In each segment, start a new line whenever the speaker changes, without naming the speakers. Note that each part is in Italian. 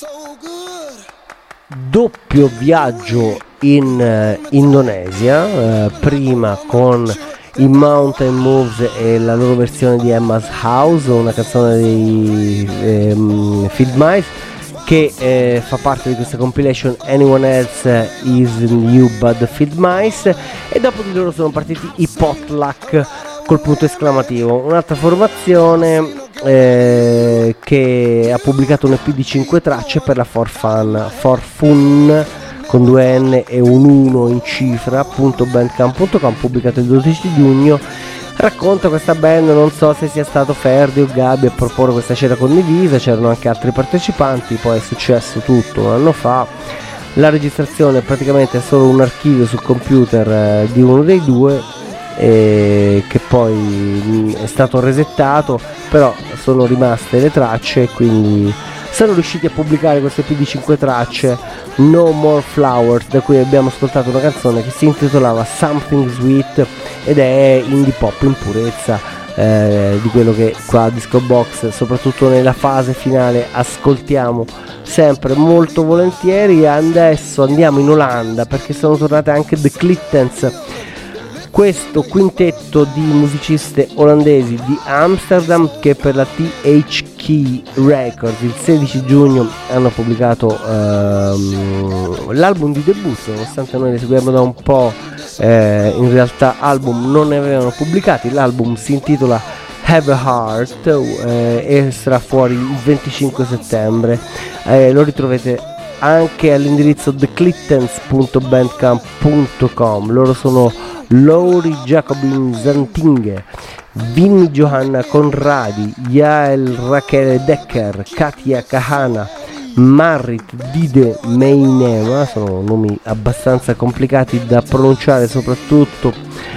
Doppio viaggio in Indonesia, prima con i Mountain Moves e la loro versione di Emma's House, una canzone dei Field Mice che fa parte di questa compilation Anyone Else Is You But Field Mice, e dopo di loro sono partiti i Potluck col punto esclamativo, un'altra formazione che ha pubblicato un EP di 5 tracce per la For Fun con 2 N e un 1 in cifra .bandcamp.com, pubblicato il 12 giugno. Racconta questa band, non so se sia stato Ferdi o Gabi a proporre questa cena condivisa, c'erano anche altri partecipanti, poi è successo tutto un anno fa. La registrazione praticamente è solo un archivio sul computer di uno dei due, che poi è stato resettato, però sono rimaste le tracce e quindi sono riusciti a pubblicare questo EP di 5 tracce, No More Flowers, da cui abbiamo ascoltato una canzone che si intitolava Something Sweet ed è indie pop in purezza, di quello che qua a Disco Box, soprattutto nella fase finale, ascoltiamo sempre molto volentieri. Adesso andiamo in Olanda perché sono tornate anche The Clittens, questo quintetto di musiciste olandesi di Amsterdam che per la THK Records il 16 giugno hanno pubblicato l'album di debutto, nonostante noi le seguiamo da un po', in realtà album non ne avevano pubblicati. L'album si intitola Have a Heart e sarà fuori il 25 settembre, lo ritrovate anche all'indirizzo theclittens.bandcamp.com. loro sono Lauri Jacobin Zantinge, Vinny Johanna Conradi, Yael Rachele Decker, Katia Kahana, Marit Dide Meinema, sono nomi abbastanza complicati da pronunciare, soprattutto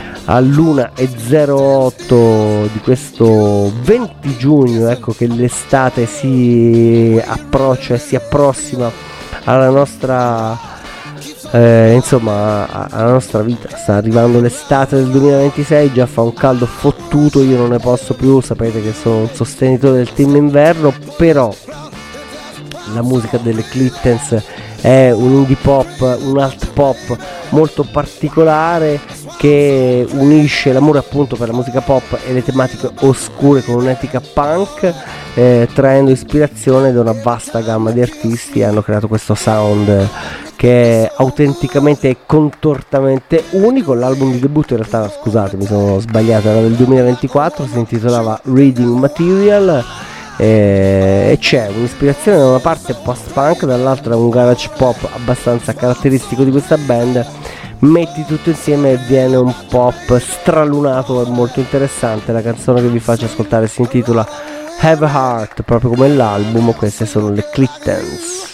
all'1:08 di questo 20 giugno, ecco che l'estate si approccia e si approssima alla nostra insomma alla nostra vita. Sta arrivando l'estate del 2026, già fa un caldo fottuto, io non ne posso più, sapete che sono un sostenitore del team inverno, però la musica delle Clittens è un indie pop, un alt pop molto particolare che unisce l'amore appunto per la musica pop e le tematiche oscure con un'etica punk, traendo ispirazione da una vasta gamma di artisti. Hanno creato questo sound che è autenticamente e contortamente unico. L'album di debutto in realtà, scusate, mi sono sbagliato, era del 2024, si intitolava Reading Material, e c'è un'ispirazione da una parte post-punk, dall'altra un garage pop abbastanza caratteristico di questa band. Metti tutto insieme e viene un pop stralunato e molto interessante. La canzone che vi faccio ascoltare si intitola Have a Heart, proprio come l'album. Queste sono le Clittens.